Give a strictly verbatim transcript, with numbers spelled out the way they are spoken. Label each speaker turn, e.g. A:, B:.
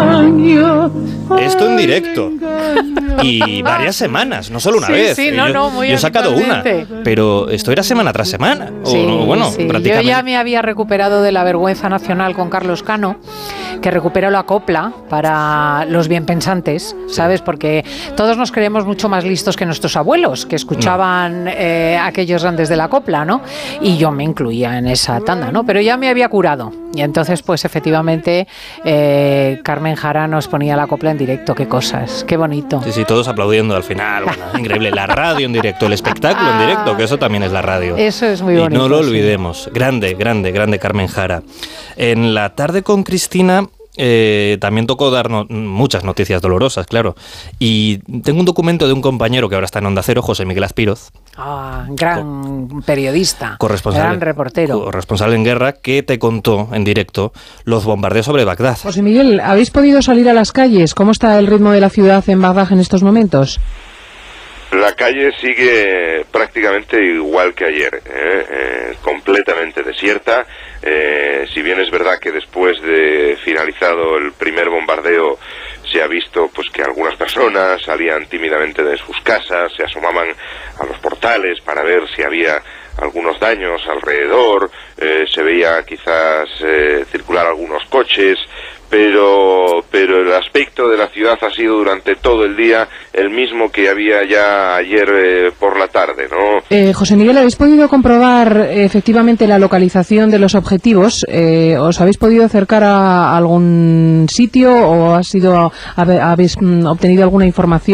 A: engaño.
B: Esto en directo. Y varias semanas, no solo una
C: sí,
B: vez.
C: Sí, no,
B: yo,
C: no, muy
B: yo he sacado una, pero esto era semana tras semana.
C: Sí,
B: o, bueno,
C: sí.
B: prácticamente.
C: Yo ya me había recuperado de la vergüenza nacional con Carlos Cano, que recuperó la copla para los bienpensantes, ¿sabes? Porque todos nos creemos mucho más listos que nuestros abuelos, que escuchaban no. eh, aquellos grandes de la copla, ¿no? Y yo me incluía en esa tanda, ¿no? Pero ya me había curado. Y entonces, pues efectivamente, eh, Carmen Jara nos ponía la copla en directo. Qué cosas, qué bonito.
B: Sí, sí, todos aplaudiendo al final. Bueno, increíble. La radio en directo, el espectáculo en directo, que eso también es la radio.
C: Eso es muy bonito.
B: Y no lo olvidemos. Sí. Grande, grande, grande Carmen Jara. En la tarde con Cristina... Eh, también tocó dar no, muchas noticias dolorosas, claro. Y tengo un documento de un compañero que ahora está en Onda Cero, José Miguel Azpiroz.
C: Ah, gran Co- periodista,
B: corresponsal,
C: gran reportero.
B: Corresponsal en guerra, que te contó en directo los bombardeos sobre Bagdad.
D: José Miguel, ¿habéis podido salir a las calles? ¿Cómo está el ritmo de la ciudad en Bagdad en estos momentos?
E: La calle sigue prácticamente igual que ayer, ¿eh? Eh, completamente desierta. Eh, si bien es verdad que después de finalizado el primer bombardeo se ha visto pues que algunas personas salían tímidamente de sus casas, se asomaban a los portales para ver si había algunos daños alrededor, eh, se veía quizás eh, circular algunos coches, pero pero el aspecto de la ciudad ha sido durante todo el día el mismo que había ya ayer eh, por la tarde, ¿no?
D: Eh, José Miguel, ¿habéis podido comprobar eh, efectivamente la localización de los objetivos? Eh, ¿Os habéis podido acercar a algún sitio o ha sido, habéis obtenido alguna información